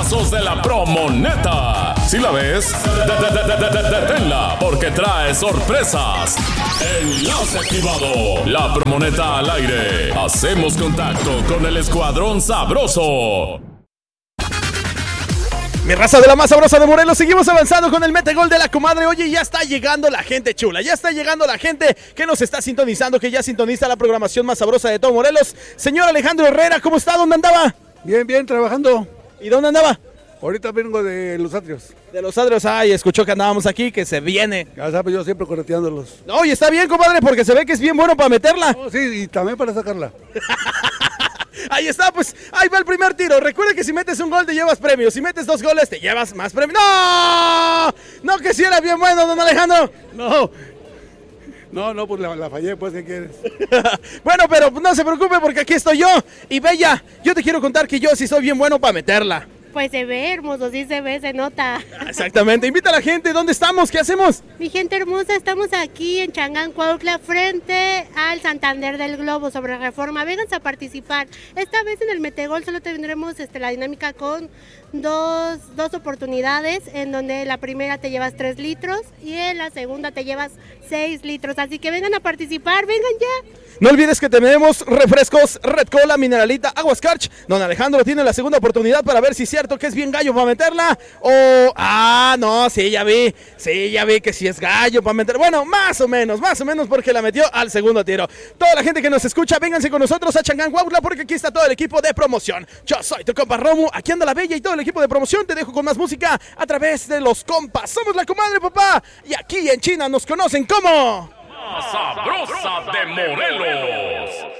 bombazos de la Promoneta. Si la ves, deténla, porque trae sorpresas. Enlace activado. La Promoneta al aire. Hacemos contacto con el Escuadrón Sabroso. Mi raza de la más sabrosa de Morelos, seguimos avanzando con el metegol de la comadre. Oye, ya está llegando la gente chula, ya está llegando la gente que nos está sintonizando, que ya sintoniza la programación más sabrosa de todo Morelos. Señor Alejandro Herrera, ¿cómo está? ¿Dónde andaba? Bien, bien, trabajando. ¿Y dónde andaba? Ahorita vengo de Los Atrios. De Los Atrios, ay, escuchó que andábamos aquí, que se viene. Ya sabes, yo siempre correteándolos. No, y está bien, comadre, porque se ve que es bien bueno para meterla. Oh, sí, y también para sacarla. Ahí está, pues, ahí va el primer tiro. Recuerda que si metes un gol te llevas premio. Si metes 2 goles te llevas más premio. ¡No! No, que si era bien bueno, don Alejandro. No, pues la fallé, pues, ¿qué quieres? Bueno, pero no se preocupe porque aquí estoy yo. Y Bella, yo te quiero contar que yo sí soy bien bueno para meterla. Pues se ve hermoso, sí se ve, se nota. Exactamente, invita a la gente, ¿dónde estamos? ¿Qué hacemos? Mi gente hermosa, estamos aquí en Changán, Cuautla, frente al Santander del Globo sobre Reforma. Vénganse a participar. Esta vez en el Metegol solo tendremos la dinámica con dos oportunidades, en donde la primera te llevas 3 litros y en la segunda te llevas 6 litros. Así que vengan a participar, vengan ya. No olvides que tenemos refrescos Red Cola, Mineralita, Aguas Karch. Don Alejandro tiene la segunda oportunidad para ver si es cierto que es bien gallo para meterla. O, no, sí, ya vi que sí es gallo para meterla. Bueno, más o menos, porque la metió al segundo tiro. Toda la gente que nos escucha, vénganse con nosotros a Changán, Cuautla, porque aquí está todo el equipo de promoción. Yo soy tu compa Romu, aquí anda la Bella y todo el equipo de promoción. Te dejo con más música a través de los compas. Somos la comadre, papá, y aquí en China nos conocen como... Sabrosa de Morelos.